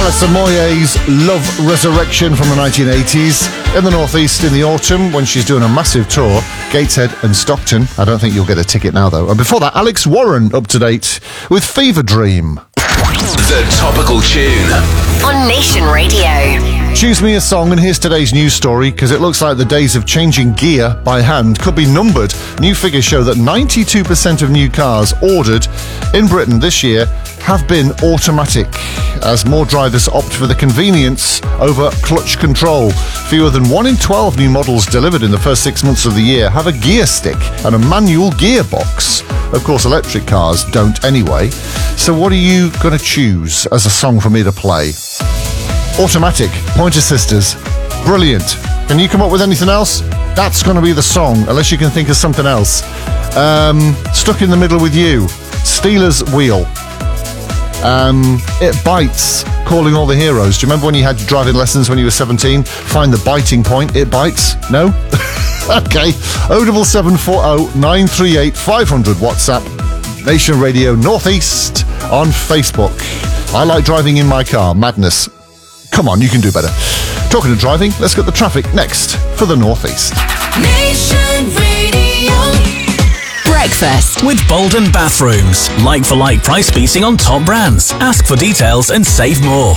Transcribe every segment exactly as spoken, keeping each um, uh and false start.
Alison Moyet's Love Resurrection from the nineteen eighties. In the Northeast in the autumn when she's doing a massive tour, Gateshead and Stockton. I don't think you'll get a ticket now though. And before that, Alex Warren up to date with Fever Dream. The topical tune on Nation Radio. Choose me a song, and here's today's news story, because it looks like the days of changing gear by hand could be numbered. New figures show that ninety-two percent of new cars ordered in Britain this year have been automatic, as more drivers opt for the convenience over clutch control. Fewer than one in twelve new models delivered in the first six months of the year have a gear stick and a manual gearbox. Of course, electric cars don't anyway. So what are you going to choose as a song for me to play? Automatic, Pointer Sisters. Brilliant. Can you come up with anything else? That's going to be the song, unless you can think of something else. Um, Stuck in the Middle with You. Steelers Wheel. Um, It Bites, Calling All the Heroes. Do you remember when you had your driving lessons when you were seventeen? Find the biting point. It Bites? No? Okay. oh seven seven four oh nine three eight five hundred WhatsApp. Nation Radio Northeast on Facebook. I like driving in my car. Madness. Come on, you can do better. Talking of driving, let's get the traffic next for the Northeast. Nation Radio. Breakfast with Bolden Bathrooms. Like-for-like price beating on top brands. Ask for details and save more.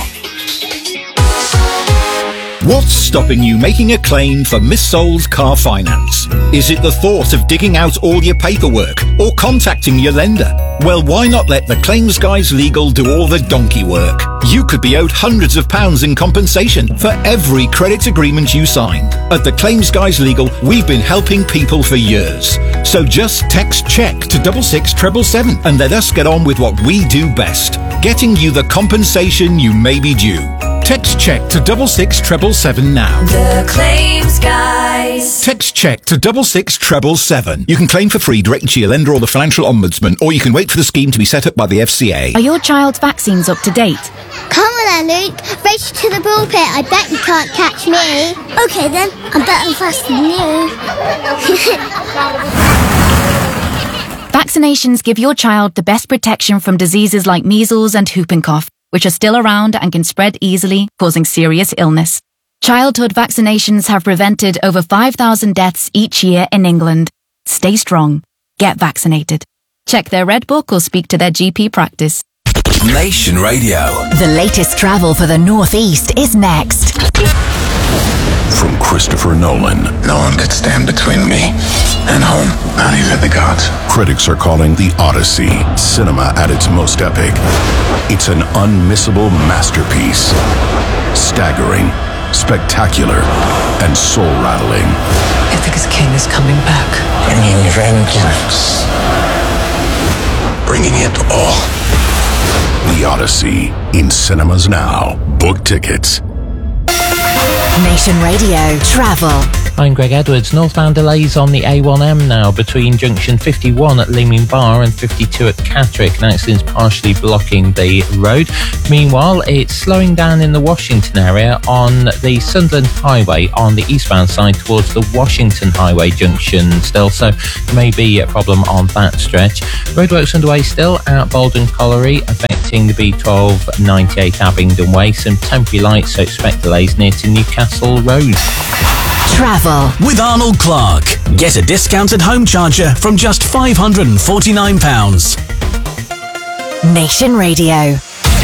What's stopping you making a claim for missold car finance? Is it the thought of digging out all your paperwork or contacting your lender? Well, why not let the Claims Guys Legal do all the donkey work? You could be owed hundreds of pounds in compensation for every credit agreement you signed. At the Claims Guys Legal, we've been helping people for years. So just text CHECK to double six treble seven and let us get on with what we do best, getting you the compensation you may be due. Text CHECK to double six treble seven now. The Claims Guys. Text CHECK to double six treble seven. You can claim for free directly to your lender or the financial ombudsman, or you can wait for the scheme to be set up by the F C A. Are your child's vaccines up to date? Come on then, Luke. Race to the pulpit. I bet you can't catch me. Okay then, I'm better faster than you. Vaccinations give your child the best protection from diseases like measles and whooping cough, which are still around and can spread easily, causing serious illness. Childhood vaccinations have prevented over five thousand deaths each year in England. Stay strong. Get vaccinated. Check their Red Book or speak to their G P practice. Nation Radio. The latest travel for the Northeast is next. From Christopher Nolan. No one could stand between me and home, not even the gods. Critics are calling The Odyssey cinema at its most epic. It's an unmissable masterpiece. Staggering, spectacular, and soul-rattling. Ithaca's king is coming back. Bringing vengeance. Bringing it all. The Odyssey, in cinemas now. Book tickets. Nation Radio Travel. I'm Greg Edwards. Northbound delays on the A one M now between junction fifty-one at Leeming Bar and fifty-two at Catterick. An accident's partially blocking the road. Meanwhile, it's slowing down in the Washington area on the Sunderland Highway on the eastbound side towards the Washington Highway junction still, so there may be a problem on that stretch. Roadworks underway still at Bolden Colliery, affecting the B twelve ninety-eight Abingdon Way. Some temporary lights, so expect delays near to Newcastle Road. Travel with Arnold Clark. Get a discounted home charger from just five hundred forty-nine pounds. Nation Radio.